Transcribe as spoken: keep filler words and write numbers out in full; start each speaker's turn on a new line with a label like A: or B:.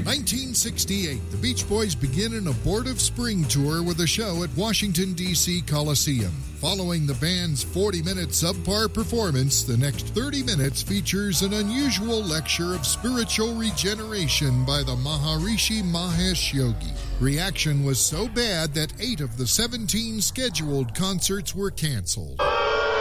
A: nineteen sixty-eight, the Beach Boys begin an abortive spring tour with a show at Washington, D C Coliseum. Following the band's forty-minute subpar performance, the next thirty minutes features an unusual lecture of spiritual regeneration by the Maharishi Mahesh Yogi. Reaction was so bad that eight of the seventeen scheduled concerts were canceled.